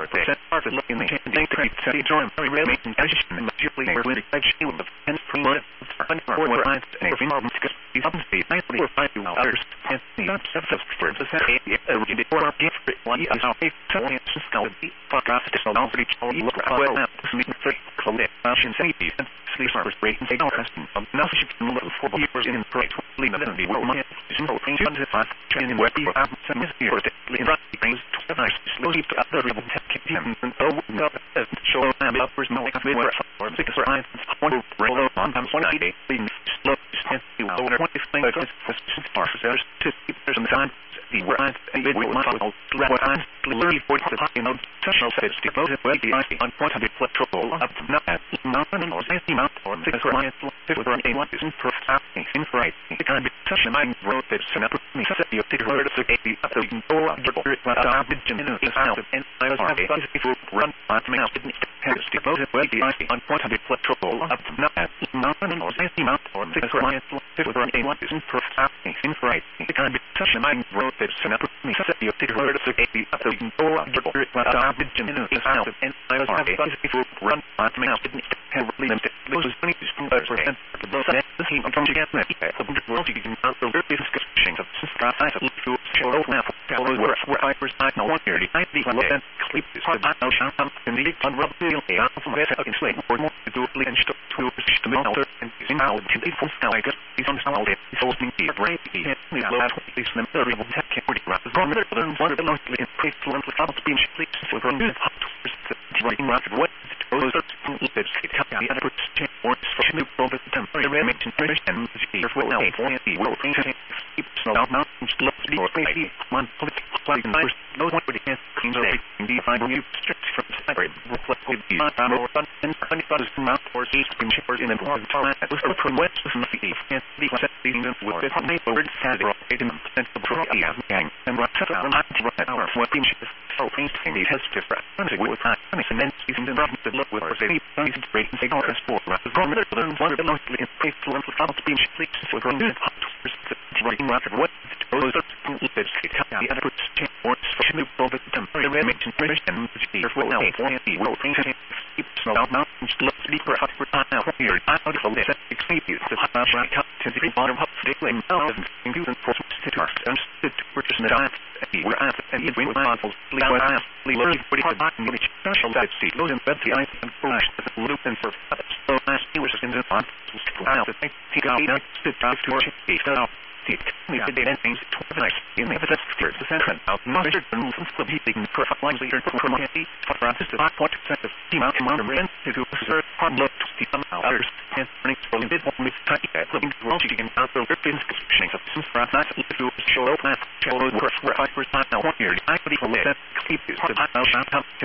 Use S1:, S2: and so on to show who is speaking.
S1: percent part of looking at the trade set join very remain education and usually were with education with and per month for lines and every moment because these up speed 9 or 5 hours and the substance for the set a read for our gift one is our excellent skill the podcast is not very look well sleep for collect fashion safety and sleep service rate and our custom nothing for years in great lean the world simple things to find training web for some is here in right things to nice slowly to other level tech him and no show them uppers no like with or six lines one roll on times 1 day slow stand you over 20 things for sellers to keep there's on time the words and they will not learn for the you know social safety both will be on point of the patrol up not or safety mount or six lines with a one is for in right it can be such a mind road that set up me set the particular to the up the door of the is out and I was having if run on me out didn't have to both will be on point of the patrol up not or safety mount or six lines with a one is for in right it can be such a mind road that set up me set the particular to the up the door of the door is out and I was having if run on me out didn't have limited those 20% the team from together the world you can the very discussion of size of food show now where I first I know 130 I think that clip is no sham in the on rub the from that I can say more to do and to the motor and in out to the full scale I guess is on how it is supposed to be right the last is the variable tech can be rather than one of the most increased about being split for the running rapid what those are that's it can be other words for new over the temporary mention and here for now the world keep snow mountains look be or maybe one like first no one would have clean everything define new strict from separate reflect with the or and others mount or east in shippers in the long time from west to the and the set leading with the neighborhood cadre in the property and right our what being so things it has different with time and then using the problem to look with or say things break and say no sport rather than one of the most increased length of being split for running running rapid what those are the other words for new over the temporary mention and here for now the world keep snow mountains look deeper up for now here I know the set experience the high cut to the bottom of the lane and use and force to and to purchase the giant we're at and you bring models learn what is the which special that see those in bed the ice and flash the loop and for so last he was in the on out the he got to drive to work we did the things twice in the first the center out mastered the move from heating for line leader from the Francis the 5% of team out commander and to serve hard look to the others and running for the bit with tight looking world you can out the working description of some for nice to show up show where I first time now 1 year I believe that keep the